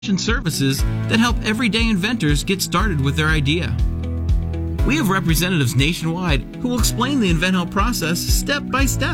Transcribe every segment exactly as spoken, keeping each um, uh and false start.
services that help everyday inventors get started with their idea. We have representatives nationwide who will explain the InventHelp process step by step.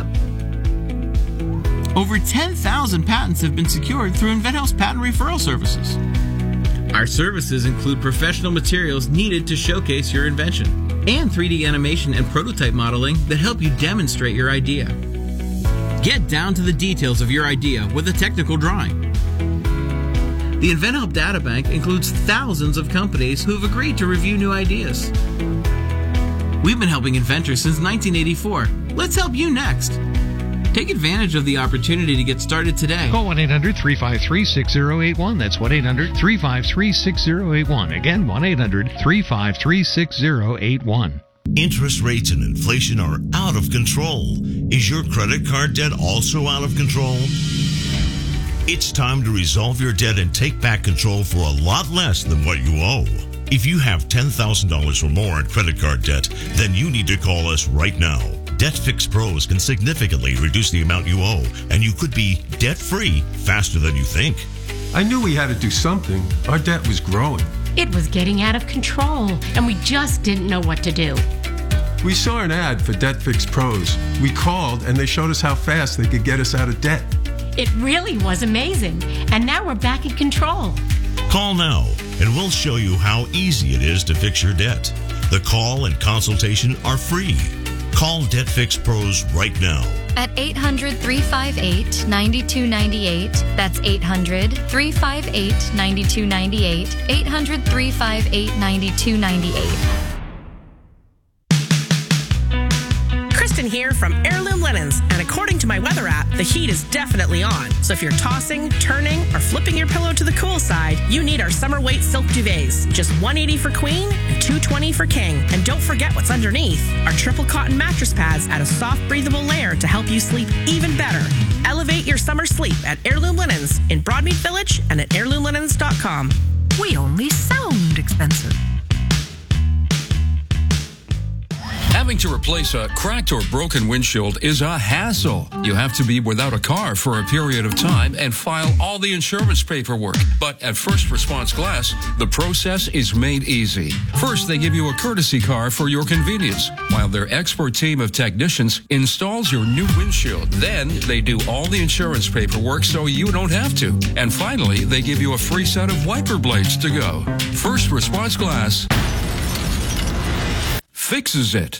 Over ten thousand patents have been secured through InventHelp's patent referral services. Our services include professional materials needed to showcase your invention and three D animation and prototype modeling that help you demonstrate your idea. Get down to the details of your idea with a technical drawing. The InventHelp Databank includes thousands of companies who have agreed to review new ideas. We've been helping inventors since nineteen eighty-four. Let's help you next. Take advantage of the opportunity to get started today. Call one eight hundred three five three six zero eight one. That's one eight hundred three five three six zero eight one. Again, one eight hundred three five three six zero eight one. Interest rates and inflation are out of control. Is your credit card debt also out of control? It's time to resolve your debt and take back control for a lot less than what you owe. If you have ten thousand dollars or more in credit card debt, then you need to call us right now. DebtFix Pros can significantly reduce the amount you owe, and you could be debt-free faster than you think. I knew we had to do something. Our debt was growing. It was getting out of control, and we just didn't know what to do. We saw an ad for DebtFix Pros. We called, and they showed us how fast they could get us out of debt. It really was amazing, and now we're back in control. Call now, and we'll show you how easy it is to fix your debt. The call and consultation are free. Call DebtFix Pros right now. At eight hundred three five eight nine two nine eight. That's eight hundred three five eight nine two nine eight. eight hundred three five eight nine two nine eight. Kristen here from Heirloom Linens, and according to my weather app, the heat is definitely on. So if you're tossing, turning, or flipping your pillow to the cool side, you need our summer weight silk duvets. Just one hundred eighty dollars for queen and two hundred twenty dollars for king. And don't forget what's underneath. Our triple cotton mattress pads add a soft, breathable layer to help you sleep even better. Elevate your summer sleep at Heirloom Linens in Broadmead Village and at heirloom linens dot com. We only sound expensive. Having to replace a cracked or broken windshield is a hassle. You have to be without a car for a period of time and file all the insurance paperwork. But at First Response Glass, the process is made easy. First, they give you a courtesy car for your convenience, while their expert team of technicians installs your new windshield. Then, they do all the insurance paperwork so you don't have to. And finally, they give you a free set of wiper blades to go. First Response Glass fixes it.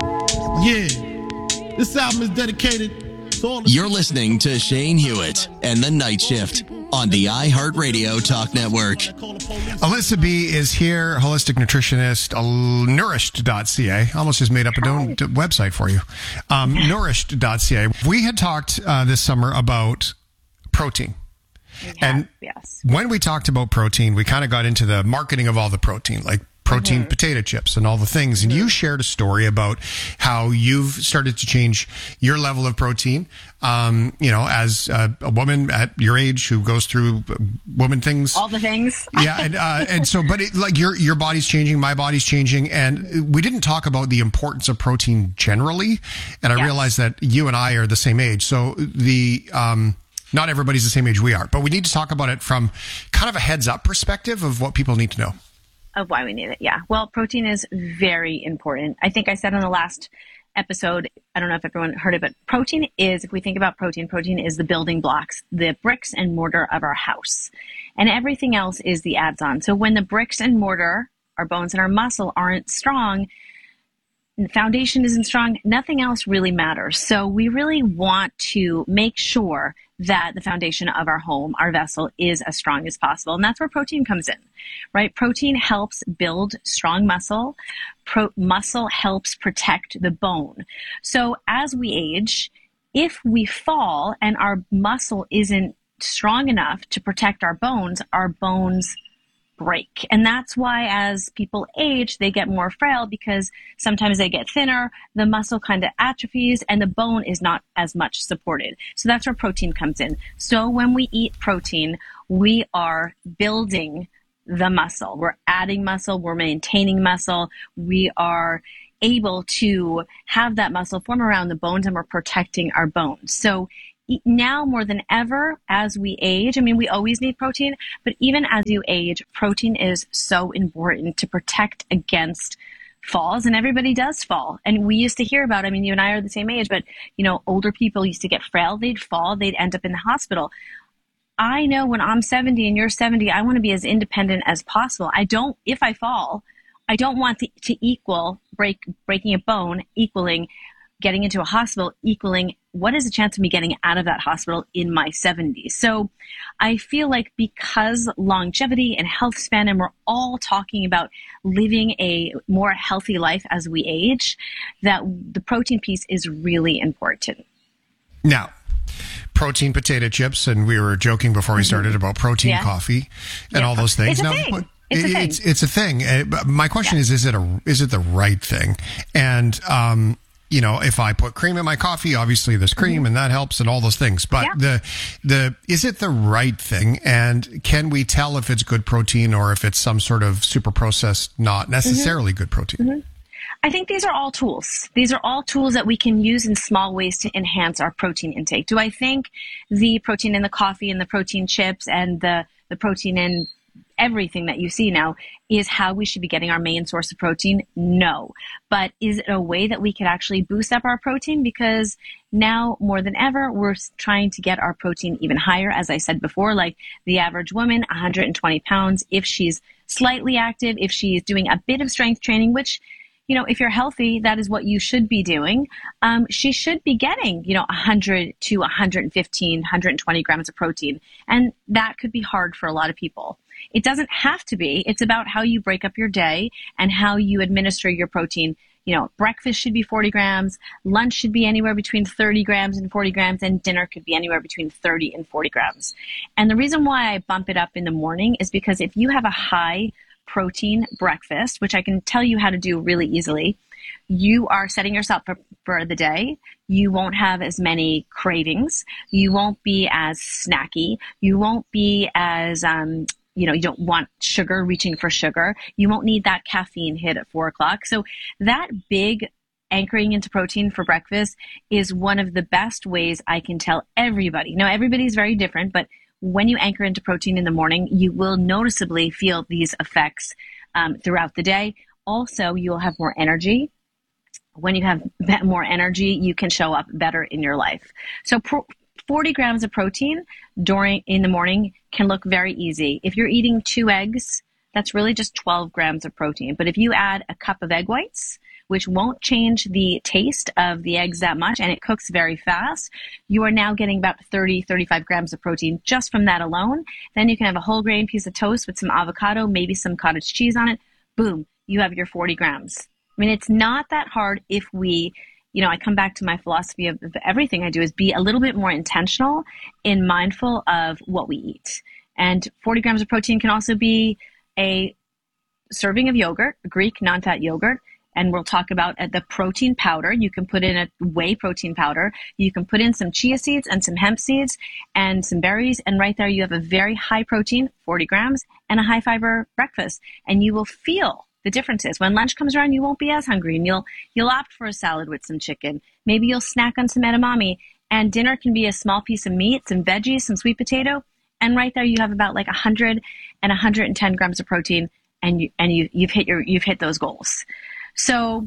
Yeah, this album is dedicated to all the... You're listening to Shane Hewitt and The Night Shift on the iHeartRadio Talk Network. Alyssa B. is here, holistic nutritionist, nourished dot c a. Almost just made up a own website for you. Um, nourished dot c a. We had talked uh, this summer about protein. Yes, and yes. when we talked about protein, we kind of got into the marketing of all the protein, like protein mm-hmm. potato chips and all the things. And you shared a story about how you've started to change your level of protein, um, you know, as a, a woman at your age who goes through woman things. All the things. Yeah. And, uh, and so, but it, like your, your body's changing, my body's changing. And we didn't talk about the importance of protein generally. And I yes. realized that you and I are the same age. So the, um, not everybody's the same age we are, but we need to talk about it from kind of a heads up perspective of what people need to know. Of why we need it, yeah. Well, protein is very important. I think I said on the last episode, I don't know if everyone heard it, but protein is, if we think about protein, protein is the building blocks, the bricks and mortar of our house. And everything else is the adds-on. So when the bricks and mortar, our bones and our muscle, aren't strong, the foundation isn't strong, nothing else really matters. So we really want to make sure that the foundation of our home, our vessel, is as strong as possible. And that's where protein comes in, right? Protein helps build strong muscle. Pro- muscle helps protect the bone. So as we age, if we fall and our muscle isn't strong enough to protect our bones, our bones break. And that's why as people age, they get more frail because sometimes they get thinner, the muscle kind of atrophies, and the bone is not as much supported. So that's where protein comes in. So when we eat protein, we are building the muscle. We're adding muscle, we're maintaining muscle, we are able to have that muscle form around the bones, and we're protecting our bones. So now more than ever, as we age, I mean, we always need protein, but even as you age, protein is so important to protect against falls, and everybody does fall. And we used to hear about, I mean, you and I are the same age, but, you know, older people used to get frail, they'd fall, they'd end up in the hospital. I know when I'm seventy and you're seventy, I want to be as independent as possible. I don't, if I fall, I don't want to, to equal break breaking a bone, equaling getting into a hospital, equaling what is the chance of me getting out of that hospital in my seventies. So I feel like because longevity and health span, and we're all talking about living a more healthy life as we age, that the protein piece is really important. Now, protein potato chips, and we were joking before we started about protein Yeah. coffee and Yeah. all those things. It's a now, thing. what- It's a it- thing. It's, it's a thing. Uh, but my question is: Is it a is it the right thing? And um, you know, if I put cream in my coffee, obviously there's cream, Mm-hmm. and that helps, and all those things. But Yeah. the the is it the right thing? And can we tell if it's good protein or if it's some sort of super processed, not necessarily good protein? Mhm. I think these are all tools. These are all tools that we can use in small ways to enhance our protein intake. Do I think the protein in the coffee and the protein chips and the, the protein in everything that you see now is how we should be getting our main source of protein? No. But is it a way that we can actually boost up our protein? Because now more than ever, we're trying to get our protein even higher. As I said before, like the average woman, one hundred twenty pounds, if she's slightly active, if she's doing a bit of strength training, which, you know, if you're healthy, that is what you should be doing. Um, she should be getting, you know, one hundred to one hundred fifteen, one hundred twenty grams of protein. And that could be hard for a lot of people. It doesn't have to be. It's about how you break up your day and how you administer your protein. You know, breakfast should be forty grams, lunch should be anywhere between thirty grams and forty grams, and dinner could be anywhere between thirty and forty grams. And the reason why I bump it up in the morning is because if you have a high protein breakfast, which I can tell you how to do really easily, you are setting yourself up for, for the day. You won't have as many cravings. You won't be as snacky. You won't be as, um, you know, you don't want sugar, reaching for sugar. You won't need that caffeine hit at four o'clock. So that big anchoring into protein for breakfast is one of the best ways I can tell everybody. Now, everybody's very different, but when you anchor into protein in the morning, you will noticeably feel these effects um, throughout the day. Also, you'll have more energy. When you have more energy, you can show up better in your life. So pro- forty grams of protein during in the morning can look very easy. If you're eating two eggs, that's really just twelve grams of protein. But if you add a cup of egg whites, which won't change the taste of the eggs that much, and it cooks very fast, you are now getting about thirty, thirty-five grams of protein just from that alone. Then you can have a whole grain piece of toast with some avocado, maybe some cottage cheese on it. Boom, you have your forty grams. I mean, it's not that hard if we, you know, I come back to my philosophy of everything I do is be a little bit more intentional and mindful of what we eat. And forty grams of protein can also be a serving of yogurt, Greek non-fat yogurt. And we'll talk about uh, the protein powder. You can put in a whey protein powder. You can put in some chia seeds and some hemp seeds and some berries. And right there, you have a very high protein, forty grams, and a high fiber breakfast. And you will feel the differences. When lunch comes around, you won't be as hungry, and you'll you'll opt for a salad with some chicken. Maybe you'll snack on some edamame. And dinner can be a small piece of meat, some veggies, some sweet potato. And right there, you have about like one hundred and one hundred ten grams of protein, and you and you you've hit your you've hit those goals. So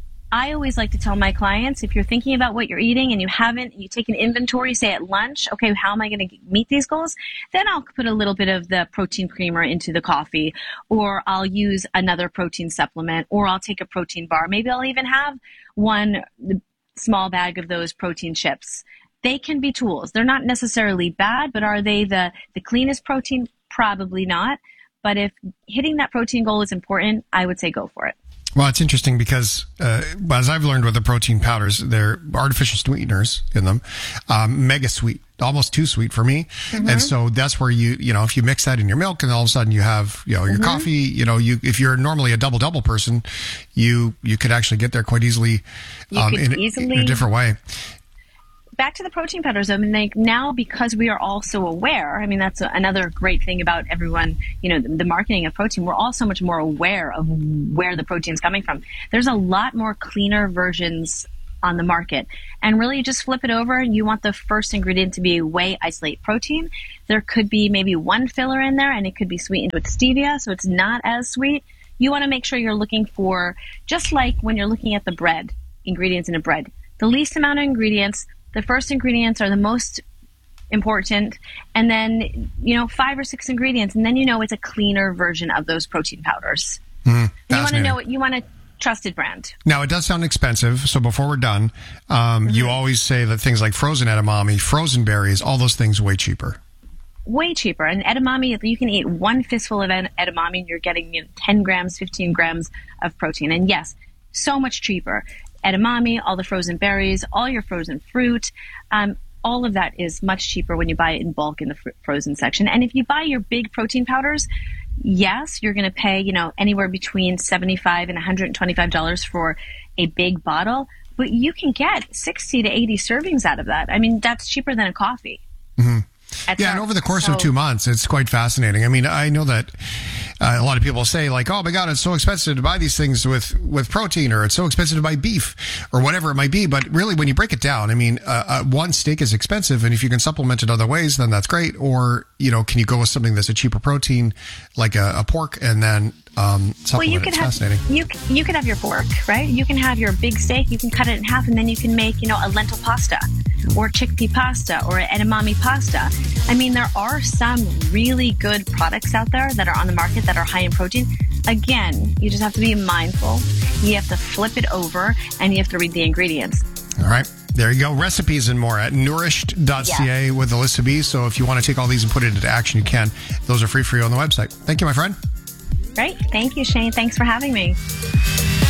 I always like to tell my clients, if you're thinking about what you're eating and you haven't, you take an inventory, say at lunch, okay, how am I going to meet these goals? Then I'll put a little bit of the protein creamer into the coffee, or I'll use another protein supplement, or I'll take a protein bar. Maybe I'll even have one small bag of those protein chips. They can be tools. They're not necessarily bad, but are they the, the cleanest protein? Probably not. But if hitting that protein goal is important, I would say go for it. Well, it's interesting because, uh, as I've learned with the protein powders, they're artificial sweeteners in them, um, mega sweet, almost too sweet for me. Mm-hmm. And so that's where you, you know, if you mix that in your milk and all of a sudden you have, you know, your mm-hmm. coffee, you know, you, if you're normally a double double person, you, you could actually get there quite easily, um, in, easily, in a different way. Back to the protein powders. I mean, like now, because we are all so aware, I mean, that's a, another great thing about everyone, you know, the, the marketing of protein. We're all so much more aware of where the protein's coming from. There's a lot more cleaner versions on the market. And really you just flip it over and you want the first ingredient to be whey isolate protein. There could be maybe one filler in there and it could be sweetened with stevia, so it's not as sweet. You want to make sure you're looking for, just like when you're looking at the bread, ingredients in a bread, the least amount of ingredients, the first ingredients are the most important, and then, you know, five or six ingredients, and then you know it's a cleaner version of those protein powders. Mm, you want to know what you want a trusted brand. Now, it does sound expensive, so before we're done, um, mm-hmm. you always say that things like frozen edamame, frozen berries, all those things way cheaper. Way cheaper. And edamame, you can eat one fistful of edamame and you're getting, you know, ten grams, fifteen grams of protein. And yes, so much cheaper. Edamame, all the frozen berries, all your frozen fruit, um, all of that is much cheaper when you buy it in bulk in the fr- frozen section. And if you buy your big protein powders, yes, you're going to pay, you know, anywhere between seventy-five dollars and one hundred twenty-five dollars for a big bottle, but you can get sixty to eighty servings out of that. I mean, that's cheaper than a coffee. Mm-hmm. Yeah, and over the course so, of two months, it's quite fascinating. I mean, I know that uh, a lot of people say, like, oh my God, it's so expensive to buy these things with, with protein, or it's so expensive to buy beef, or whatever it might be. But really, when you break it down, I mean, uh, uh, one steak is expensive, and if you can supplement it other ways, then that's great. Or, you know, can you go with something that's a cheaper protein, like a, a pork, and then um, supplement well, you it? could It's have, fascinating. You, you could have your pork, right? You can have your big steak, you can cut it in half, and then you can make, you know, a lentil pasta, or chickpea pasta, or edamame pasta. I mean, there are some really good products out there that are on the market that are high in protein. Again, you just have to be mindful. You have to flip it over, and you have to read the ingredients. All right. There you go. Recipes and more at nourished dot c a yeah. with Alyssa B. So if you want to take all these and put it into action, you can. Those are free for you on the website. Thank you, my friend. Great. Thank you, Shane. Thanks for having me.